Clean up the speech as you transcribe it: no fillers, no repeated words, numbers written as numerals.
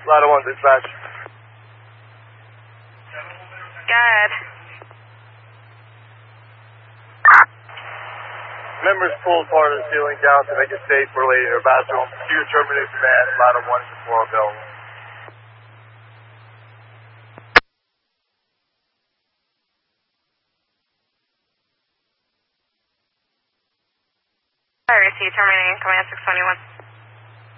Ladder 1, dispatch. Good. Members pulled part of the ceiling down to make it safe for lady in her bathroom. You terminate command. Ladder 1 is the 4 available. I receive terminating command 621.